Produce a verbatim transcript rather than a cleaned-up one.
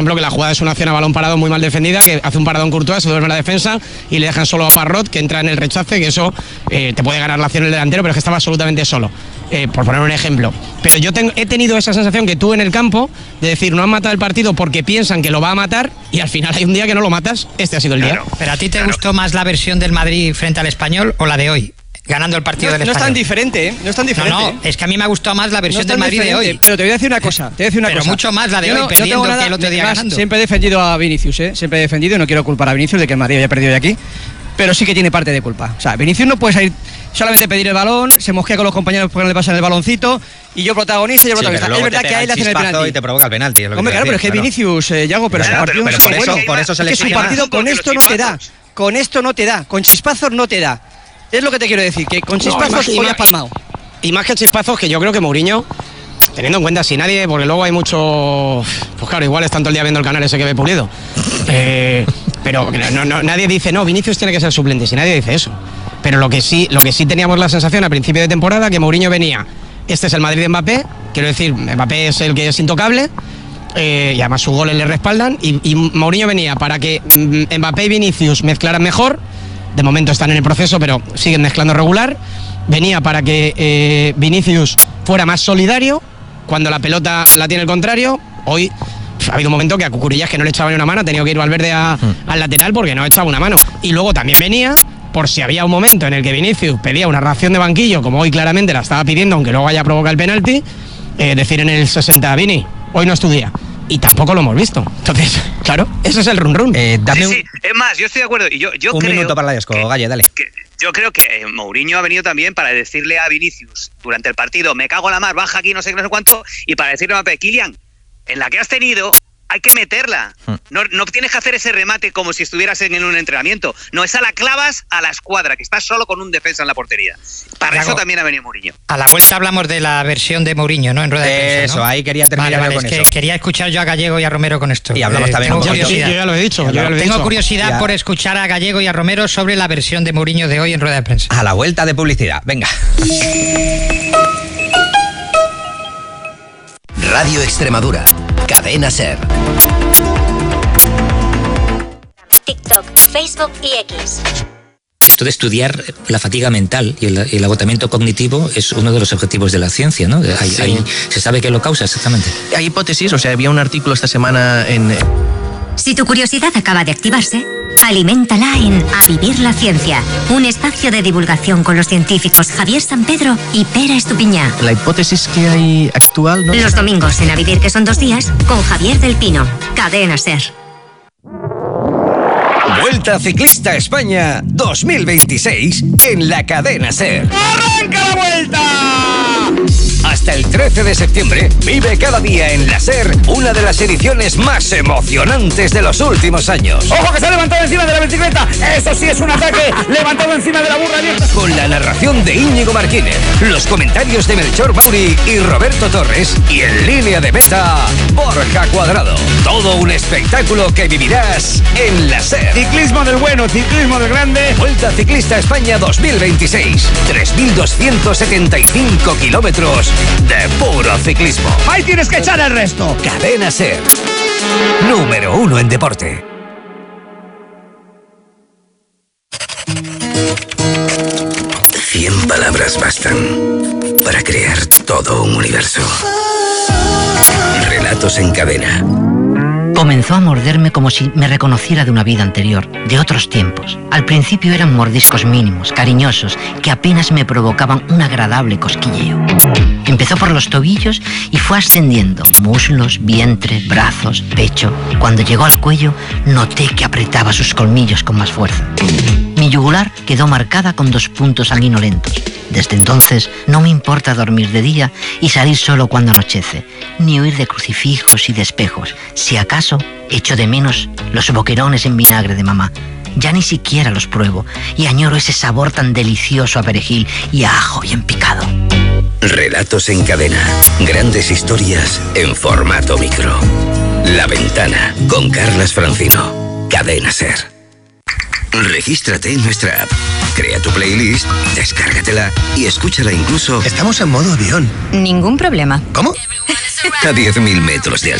ejemplo, que la jugada es una acción a balón parado muy mal defendida, que hace un paradón Courtois, se duerme la defensa y le dejan solo a Parrot, que entra en el rechace, que eso eh, te puede ganar la acción el delantero, pero es que estaba absolutamente solo. Eh, por poner un ejemplo. Pero yo tengo, he tenido esa sensación que tú en el campo, de decir, no han matado el partido porque piensan que lo va a matar, y al final hay un día que no lo matas. Este ha sido el claro, día. Pero a ti te claro. gustó más la versión del Madrid frente al Español o la de hoy, ganando el partido no, del no Español. No es tan diferente, ¿eh? No es tan diferente. No, no, es que a mí me ha gustado más la versión no del Madrid diferente, de hoy. Pero te voy a decir una cosa, te voy a decir una pero cosa. mucho más la de yo hoy, no, perdiendo no nada, que el otro día además, ganando. Siempre he defendido a Vinicius, ¿eh? Siempre he defendido y no quiero culpar a Vinicius de que el Madrid haya perdido de aquí, pero sí que tiene parte de culpa. O sea, Vinicius no puede salir solamente pedir el balón, se mosquea con los compañeros porque no le pasan el baloncito, y yo protagonista y yo sí, protagonista. Es verdad que a él le hacen el penalti. Y te provoca el penalti. Es lo que Hombre, claro, decir, pero es que claro. Vinicius, eh, Yago, pero claro, su partido pero, pero no por, es eso, bueno. por eso se le Es que su exige partido más. con esto no te da. Con esto no te da. Con chispazos no te da. Es lo que te quiero decir, que con chispazos no, hoy has palmado. Y más que chispazos, que yo creo que Mourinho, teniendo en cuenta si nadie, porque luego hay mucho, pues claro, igual es tanto el día viendo el canal ese que ve Pulido, eh, pero no, no, nadie dice, no, Vinicius tiene que ser suplente, si nadie dice eso. Pero lo que sí, lo que sí teníamos la sensación a principio de temporada, que Mourinho venía, este es el Madrid de Mbappé, quiero decir, Mbappé es el que es intocable, eh, y además sus goles le respaldan, y, y Mourinho venía para que Mbappé y Vinicius mezclaran mejor. De momento están en el proceso, pero siguen mezclando regular. Venía para que eh, Vinicius fuera más solidario cuando la pelota la tiene el contrario. Hoy pf, ha habido un momento que a Cucurillas, que no le echaba ni una mano, ha tenido que ir Valverde a, mm. al lateral porque no echaba una mano. Y luego también venía por si había un momento en el que Vinicius pedía una reacción de banquillo, como hoy claramente la estaba pidiendo, aunque luego haya provocado el penalti, eh, decir en el sesenta, Vini, hoy no es tu día. Y tampoco lo hemos visto. Entonces, claro, ese es el run run. Eh, dame sí, sí, es más, yo estoy de acuerdo. Y yo, yo un creo minuto para la Yasco, Galle, dale. Que, yo creo que Mourinho ha venido también para decirle a Vinicius durante el partido, me cago en la mar, baja aquí, no sé qué, no sé cuánto, y para decirle a Mbappé, Kylian, en la que has tenido, hay que meterla. No, no tienes que hacer ese remate como si estuvieras en, en un entrenamiento. No, esa la clavas a la escuadra, que estás solo con un defensa en la portería. Para Claro. eso también ha venido Mourinho. A la vuelta hablamos de la versión de Mourinho, ¿no? En rueda de prensa, Eso, ¿no? ahí quería terminar vale, vale, con es que eso. quería escuchar yo a Gallego y a Romero con esto. Y hablamos Eh, también tengo un poquito. curiosidad. Yo ya lo he dicho, yo ya lo he Tengo dicho. curiosidad Ya. por escuchar a Gallego y a Romero sobre la versión de Mourinho de hoy en rueda de prensa. A la vuelta de publicidad, venga. Radio Extremadura, Cadena SER. TikTok, Facebook y X. Esto de estudiar la fatiga mental y el, el agotamiento cognitivo es uno de los objetivos de la ciencia, ¿no? Hay, Sí. hay, ¿se sabe qué lo causa exactamente? Hay hipótesis, o sea, había un artículo esta semana en... Si tu curiosidad acaba de activarse, aliméntala en A Vivir la Ciencia, un espacio de divulgación con los científicos Javier San Pedro y Pera Estupiñá. La hipótesis que hay actual, ¿no? Los domingos en A Vivir, que son dos días, con Javier del Pino, Cadena SER. Vuelta Ciclista España dos mil veintiséis en la Cadena SER. ¡Arranca la vuelta! Hasta el trece de septiembre, vive cada día en la SER una de las ediciones más emocionantes de los últimos años. ¡Ojo que se ha levantado encima de la bicicleta! ¡Eso sí es un ataque! ¡Levantado encima de la burra abierta! Con la narración de Íñigo Martínez, los comentarios de Melchor Mauri y Roberto Torres y en línea de meta, Borja Cuadrado. Todo un espectáculo que vivirás en la SER. Ciclismo del bueno, ciclismo del grande. Vuelta Ciclista España dos mil veintiséis. tres mil doscientos setenta y cinco kilómetros de puro ciclismo. Ahí tienes que echar el resto. Cadena SER. Número uno en deporte. Cien palabras bastan para crear todo un universo. Relatos en cadena. Comenzó a morderme como si me reconociera de una vida anterior, de otros tiempos. Al principio eran mordiscos mínimos, cariñosos, que apenas me provocaban un agradable cosquilleo. Empezó por los tobillos y fue ascendiendo. Muslos, vientre, brazos, pecho. Cuando llegó al cuello, noté que apretaba sus colmillos con más fuerza. Mi yugular quedó marcada con dos puntos sanguinolentos. Desde entonces no me importa dormir de día y salir solo cuando anochece, ni huir de crucifijos y de espejos. Si acaso echo de menos los boquerones en vinagre de mamá. Ya ni siquiera los pruebo y añoro ese sabor tan delicioso a perejil y a ajo bien picado. Relatos en cadena. Grandes historias en formato micro. La Ventana con Carlas Francino. Cadena SER. Regístrate en nuestra app. Crea tu playlist, descárgatela y escúchala incluso... Estamos en modo avión. Ningún problema. ¿Cómo? A diez mil metros de altura.